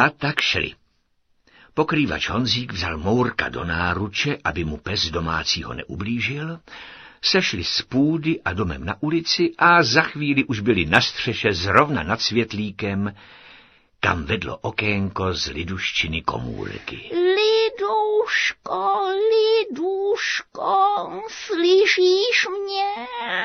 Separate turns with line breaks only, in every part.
A tak šli. Pokrývač Honzík vzal Mourka do náruče, aby mu pes domácího neublížil, sešli z půdy a domem na ulici a za chvíli už byli na střeše zrovna nad světlíkem, kam vedlo okénko z Liduščiny komůrky.
Liduško, Liduško, slyšíš mě?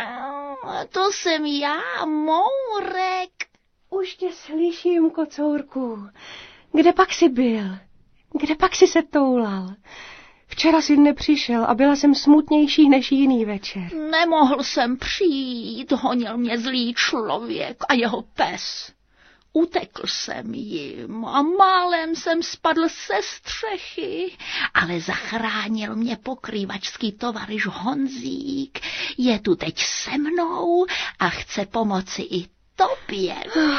To jsem já, Mourek.
Už tě slyším, kocourku. Kde pak jsi byl? Kde pak jsi se toulal? Včera jsi nepřišel a byla jsem smutnější než jiný večer.
Nemohl jsem přijít, honil mě zlý člověk a jeho pes. Utekl jsem jim a málem jsem spadl se střechy, ale zachránil mě pokrývačský tovaryš Honzík. Je tu teď se mnou a chce pomoci i tobě.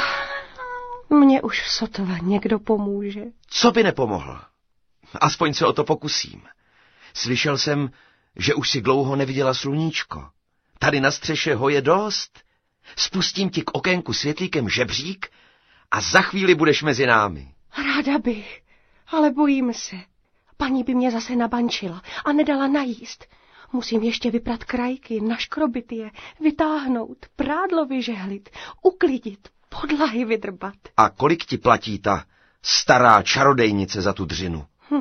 Mně už sotva někdo pomůže.
Co by nepomohl? Aspoň se o to pokusím. Slyšel jsem, že už si dlouho neviděla sluníčko. Tady na střeše ho je dost. Spustím ti k okénku světlíkem žebřík a za chvíli budeš mezi námi.
Ráda bych, ale bojím se. Paní by mě zase nabančila a nedala najíst. Musím ještě vyprat krajky, naškrobit je, vytáhnout, prádlo vyžehlit, uklidit, podlahy vydrbat.
A kolik ti platí ta stará čarodejnice za tu dřinu?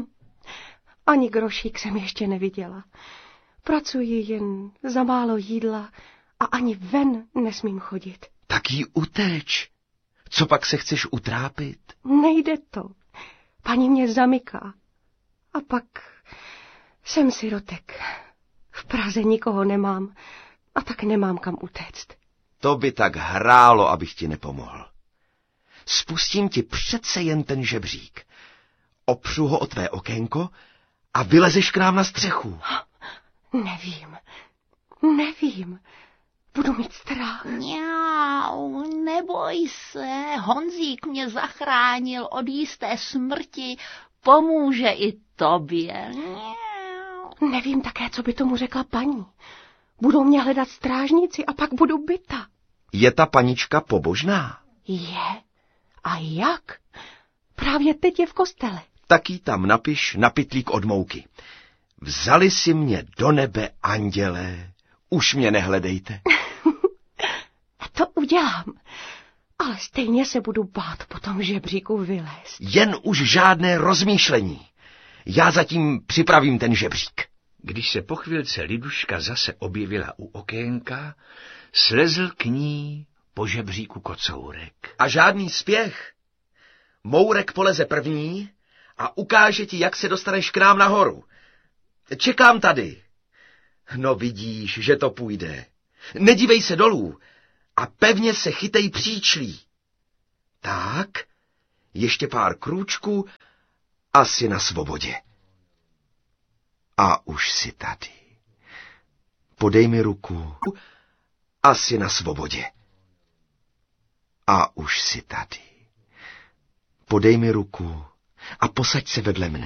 Ani grošík jsem ještě neviděla. Pracuji jen za málo jídla a ani ven nesmím chodit.
Tak jí uteč. Co pak se chceš utrápit?
Nejde to. Paní mě zamyká. A pak jsem sirotek. V Praze nikoho nemám a tak nemám kam utéct.
To by tak hrálo, abych ti nepomohl. Spustím ti přece jen ten žebřík. Opřu ho o tvé okénko a vylezeš k nám na střechu.
Nevím. Budu mít strach.
Mňau, neboj se, Honzík mě zachránil od jisté smrti, pomůže i tobě. Mňau.
Nevím také, co by tomu řekla paní. Budou mě hledat strážníci a pak budu bita.
Je ta panička pobožná?
Je. A jak? Právě teď je v kostele.
Tak jí tam napiš na pytlík od mouky. Vzali si mě do nebe, andělé, už mě nehledejte.
To udělám, ale stejně se budu bát po tom žebříku vylézt.
Jen už žádné rozmýšlení. Já zatím připravím ten žebřík.
Když se po chvilce Liduška zase objevila u okénka, slezl k ní po žebříku kocourek.
A žádný spěch. Mourek poleze první a ukáže ti, jak se dostaneš k nám nahoru. Čekám tady. No vidíš, že to půjde. Nedívej se dolů a pevně se chytej příčlí. Tak, ještě pár krůčků a jsi na svobodě. A už jsi tady. Podej mi ruku a jsi na svobodě. A už jsi tady. Podej mi ruku a posaď se vedle mne.